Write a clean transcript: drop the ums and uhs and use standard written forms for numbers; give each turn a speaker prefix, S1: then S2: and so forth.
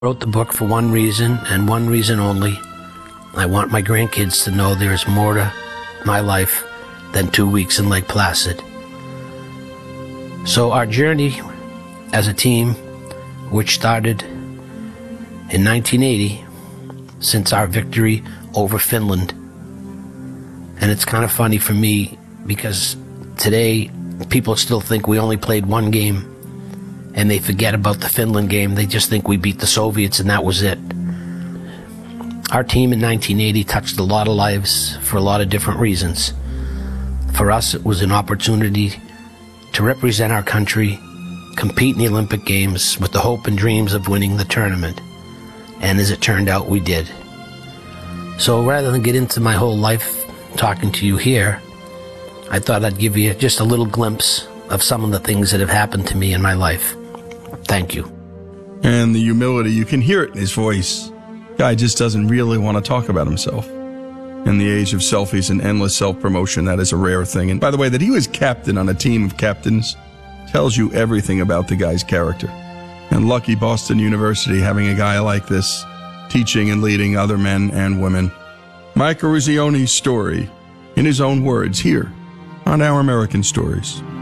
S1: Wrote the book for one reason and one reason only. I want my grandkids to know there is more to my life than 2 weeks in Lake Placid. So our journey as a team, which started in 1980, since our victory over Finland. And it's kind of funny for me because today people still think we only played one game and they forget about the Finland game. They just think we beat the Soviets and that was it. Our team in 1980 touched a lot of lives for a lot of different reasons. For us, it was an opportunity to represent our country, compete in the Olympic Games with the hope and dreams of winning the tournament. And as it turned out, we did. So rather than get into my whole life talking to you here, I thought I'd give you just a little glimpse of some of the things that have happened to me in my life. Thank you.
S2: And the humility, you can hear it in his voice. Guy just doesn't really want to talk about himself. In the age of selfies and endless self-promotion, that is a rare thing. And by the way, that he was captain on a team of captains tells you everything about the guy's character. And lucky Boston University having a guy like this teaching and leading other men and women. Mike Eruzione's story, in his own words, here on Our American Stories.